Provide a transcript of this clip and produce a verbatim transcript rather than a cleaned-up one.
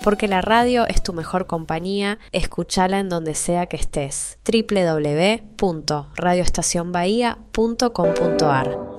porque la radio es tu mejor compañía. Escúchala en donde sea que estés. doble u doble u doble u punto radio estación bahía punto com punto a r